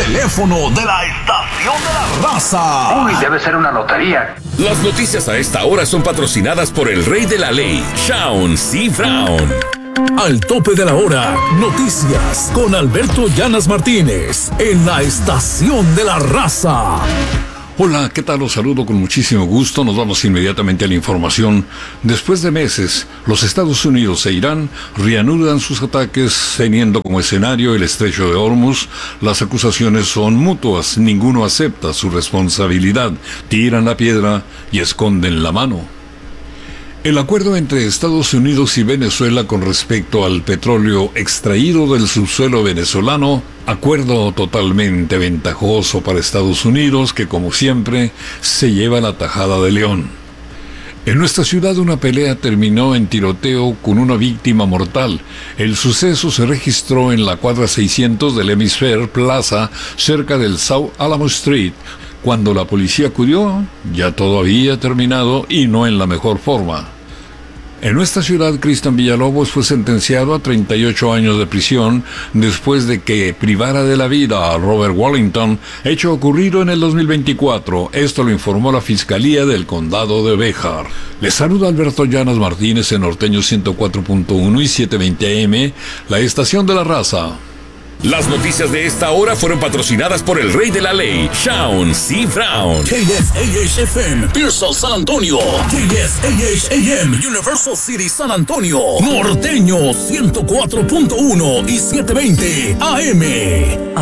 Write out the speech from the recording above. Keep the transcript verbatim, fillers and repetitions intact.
teléfono de la estación de la raza. Uy, debe ser una lotería. Las noticias a esta hora son patrocinadas por el rey de la ley, Shaun C. Brown. Al tope de la hora, noticias con Alberto Llanas Martínez en la estación de la raza. Hola, ¿qué tal? Los saludo con muchísimo gusto. Nos vamos inmediatamente a la información. Después de meses, los Estados Unidos e Irán reanudan sus ataques teniendo como escenario el estrecho de Hormuz. Las acusaciones son mutuas, ninguno acepta su responsabilidad. Tiran la piedra y esconden la mano. El acuerdo entre Estados Unidos y Venezuela con respecto al petróleo extraído del subsuelo venezolano, acuerdo totalmente ventajoso para Estados Unidos que, como siempre, se lleva la tajada de león. En nuestra ciudad una pelea terminó en tiroteo con una víctima mortal. El suceso se registró en la cuadra seiscientos del Hemisphere Plaza, cerca del South Alamo Street. Cuando la policía acudió, ya todo había terminado y no en la mejor forma. En nuestra ciudad, Cristian Villalobos fue sentenciado a treinta y ocho años de prisión después de que privara de la vida a Robert Wallington, hecho ocurrido en el dos mil veinticuatro. Esto lo informó la Fiscalía del Condado de Béjar. Les saluda Alberto Llanas Martínez en Norteño ciento cuatro punto uno y setecientos veinte A M, la estación de la raza. Las noticias de esta hora fueron patrocinadas por el rey de la ley, Shaun C. Brown. K S A H F M, Pearsall, San Antonio. K S A H A M, Universal City, San Antonio. Norteño ciento cuatro punto uno y setecientos veinte A M.